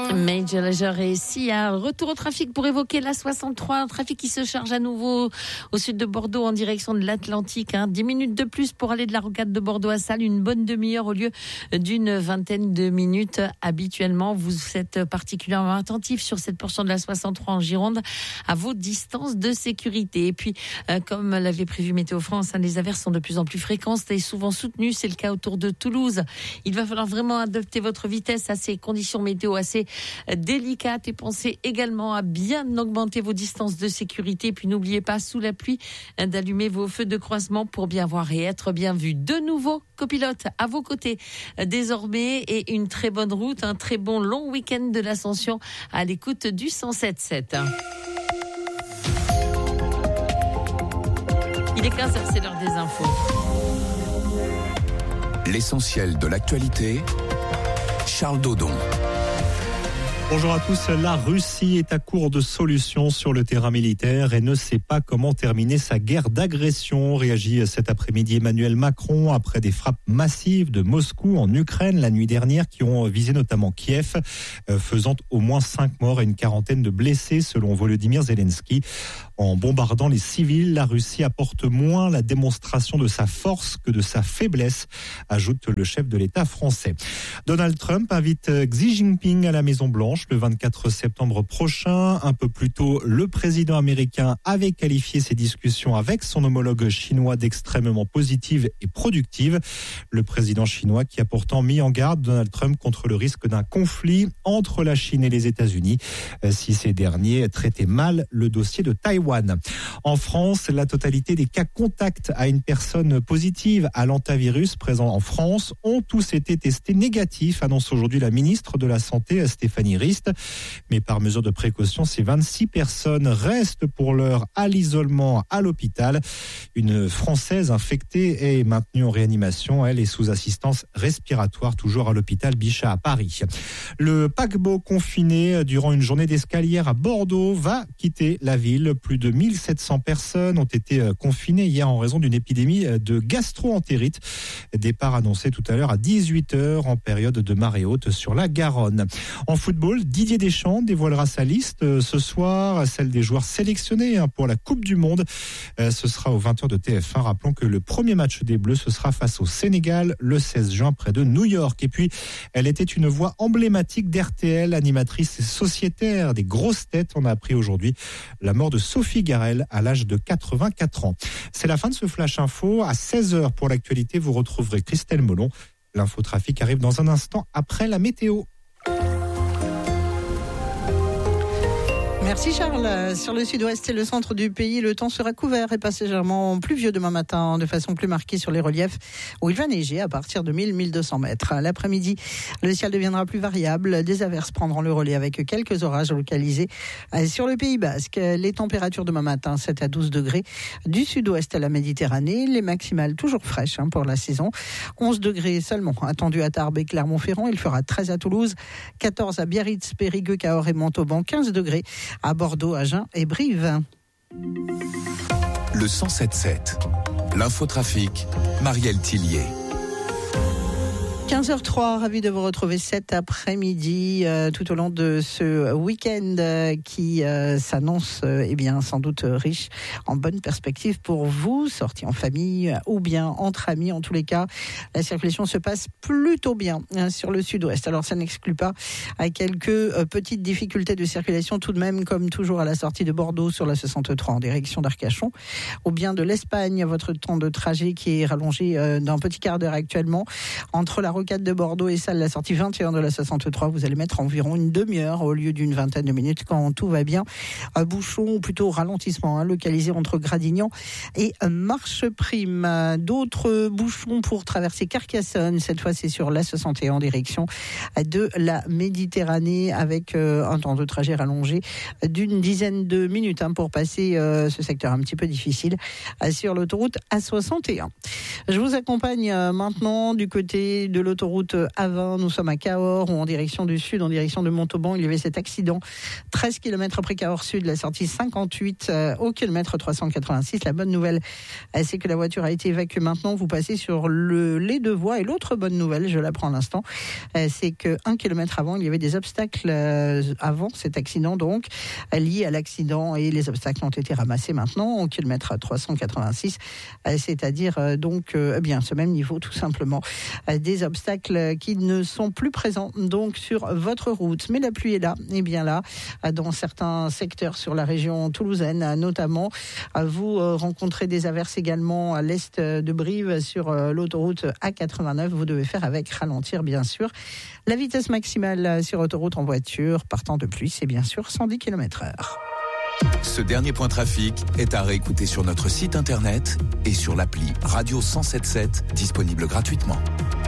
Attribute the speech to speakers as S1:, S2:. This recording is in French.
S1: Major Lazer et Sia. Retour au trafic pour évoquer la 63. Un trafic qui se charge à nouveau au sud de Bordeaux en direction de l'Atlantique. 10 minutes de plus pour aller de la rocade de Bordeaux à Salles. Une bonne demi-heure au lieu d'une vingtaine de minutes habituellement. Vous êtes particulièrement attentif sur cette portion de la 63 en Gironde à vos distances de sécurité. Et puis, comme l'avait prévu Météo France, les averses sont de plus en plus fréquentes et souvent soutenues. C'est le cas autour de Toulouse. Il va falloir vraiment adapter votre vitesse à ces conditions météo assez délicates et pensez également à bien augmenter vos distances de sécurité. Et puis n'oubliez pas, sous la pluie, d'allumer vos feux de croisement pour bien voir et être bien vu. De nouveaux copilotes à vos côtés désormais et une très bonne route, un très bon long week-end de l'Ascension à l'écoute du 107.7. Il est 15h, c'est l'heure des infos.
S2: L'essentiel de l'actualité, Charles Dodon.
S3: Bonjour à tous. La Russie est à court de solutions sur le terrain militaire et ne sait pas comment terminer sa guerre d'agression. Réagit cet après-midi Emmanuel Macron après des frappes massives de Moscou en Ukraine la nuit dernière qui ont visé notamment Kiev, faisant au moins 5 morts et une quarantaine de blessés selon Volodymyr Zelensky. En bombardant les civils, la Russie apporte moins la démonstration de sa force que de sa faiblesse, ajoute le chef de l'État français. Donald Trump invite Xi Jinping à la Maison-Blanche le 24 septembre prochain. Un peu plus tôt, le président américain avait qualifié ses discussions avec son homologue chinois d'extrêmement positives et productives. Le président chinois qui a pourtant mis en garde Donald Trump contre le risque d'un conflit entre la Chine et les États-Unis si ces derniers traitaient mal le dossier de Taïwan. En France, la totalité des cas contacts à une personne positive à l'hantavirus présent en France ont tous été testés négatifs, annonce aujourd'hui la ministre de la Santé Stéphanie Rist. Mais par mesure de précaution, ces 26 personnes restent pour l'heure à l'isolement à l'hôpital. Une Française infectée est maintenue en réanimation. Elle est sous assistance respiratoire, toujours à l'hôpital Bichat à Paris. Le paquebot confiné durant une journée d'escalière à Bordeaux va quitter la ville. Plus de 1700 personnes ont été confinées hier en raison d'une épidémie de gastro-entérite. Départ annoncé tout à l'heure à 18h en période de marée haute sur la Garonne. En football, Didier Deschamps dévoilera sa liste ce soir, celle des joueurs sélectionnés pour la Coupe du Monde. Ce sera aux 20h de TF1. Rappelons que le premier match des Bleus, ce sera face au Sénégal le 16 juin près de New York. Et puis, elle était une voix emblématique d'RTL, animatrice et sociétaire des grosses têtes. On a appris aujourd'hui la mort de Sophie Garel à l'âge de 84 ans. C'est la fin de ce Flash Info. À 16h pour l'actualité, vous retrouverez Christelle Molon. L'infotrafic arrive dans un instant après la météo.
S4: Merci Charles. Sur le sud-ouest et le centre du pays, le temps sera couvert et passagèrement pluvieux demain matin, de façon plus marquée sur les reliefs où il va neiger à partir de 1000-1200 mètres. L'après-midi, le ciel deviendra plus variable. Des averses prendront le relais avec quelques orages localisés sur le Pays Basque. Les températures demain matin, 7 à 12 degrés du sud-ouest à la Méditerranée. Les maximales toujours fraîches pour la saison. 11 degrés seulement attendus à Tarbes et Clermont-Ferrand. Il fera 13 à Toulouse, 14 à Biarritz, Périgueux, Cahors et Montauban, 15 degrés à Bordeaux, Agen et Brive.
S2: Le 107.7, l'infotrafic, Marielle Tillier.
S4: 15h03, ravi de vous retrouver cet après-midi tout au long de ce week-end qui s'annonce sans doute riche en bonnes perspectives pour vous, sortie en famille ou bien entre amis. En tous les cas, la circulation se passe plutôt bien sur le sud-ouest. Alors ça n'exclut pas quelques petites difficultés de circulation tout de même, comme toujours à la sortie de Bordeaux sur la 63 en direction d'Arcachon, ou bien de l'Espagne. Votre temps de trajet qui est rallongé d'un petit quart d'heure actuellement entre la rocade de Bordeaux et Salles, la sortie 21 de la 63, vous allez mettre environ une demi-heure au lieu d'une vingtaine de minutes quand tout va bien. Un bouchon ou plutôt ralentissement localisé entre Gradignan et Marcheprime. D'autres bouchons pour traverser Carcassonne, cette fois c'est sur la 61 en direction de la Méditerranée avec un temps de trajet rallongé d'une dizaine de minutes pour passer ce secteur un petit peu difficile sur l'autoroute A61. Je vous accompagne maintenant du côté de l'autoroute l'autoroute A20, nous sommes à Cahors, ou en direction du sud, en direction de Montauban. Il y avait cet accident 13 km après Cahors Sud, la sortie 58 au kilomètre 386. La bonne nouvelle, c'est que la voiture a été évacuée maintenant. Vous passez sur les deux voies. Et l'autre bonne nouvelle, je l'apprends à l'instant, c'est que 1 kilomètre avant, il y avait des obstacles avant cet accident, donc liés à l'accident, et les obstacles ont été ramassés maintenant au kilomètre 386, c'est-à-dire donc ce même niveau tout simplement. Des obstacles qui ne sont plus présents donc sur votre route. Mais la pluie est là, et bien là, dans certains secteurs sur la région toulousaine notamment. Vous rencontrez des averses également à l'est de Brive sur l'autoroute A89. Vous devez faire avec ralentir bien sûr. La vitesse maximale sur autoroute en voiture partant de pluie, c'est bien sûr 110 km/h.
S2: Ce dernier point trafic est à réécouter sur notre site internet et sur l'appli Radio 107.7 disponible gratuitement.